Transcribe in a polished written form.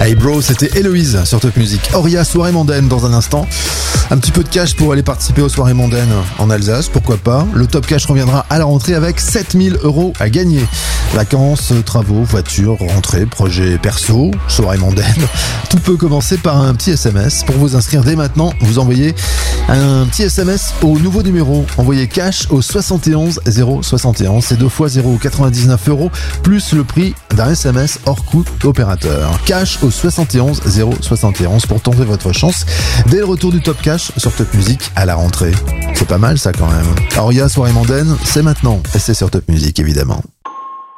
Hey bro, c'était Héloïse sur Top Music. Auria, soirée mondaine dans un instant. Un petit peu de cash pour aller participer aux soirées mondaines en Alsace, pourquoi pas. Le Top Cash reviendra à la rentrée avec 7000 € à gagner. Vacances, travaux, voitures, rentrée, projets perso, soirée mondaine. Tout peut commencer par un petit SMS. Pour vous inscrire dès maintenant, vous envoyez un petit SMS au nouveau numéro. Envoyez cash au 71 071. C'est 2 fois 0,99 € plus le prix d'un SMS hors coût opérateur. Cash au 71 071 pour tenter votre chance dès le retour du Top Cash sur Top Music à la rentrée. C'est pas mal ça quand même. Auria, soirée mondaine, c'est maintenant et c'est sur Top Music évidemment.